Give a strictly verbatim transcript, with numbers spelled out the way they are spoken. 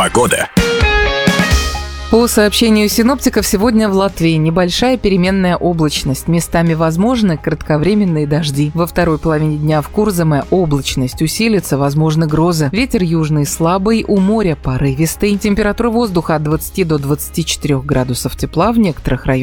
Погода. По сообщению синоптиков, сегодня в Латвии небольшая переменная облачность. Местами возможны кратковременные дожди. Во второй половине дня в Курзаме облачность усилится, возможны грозы. Ветер южный слабый, у моря порывистый. Температура воздуха от двадцати до двадцати четырёх градусов тепла в некоторых районах.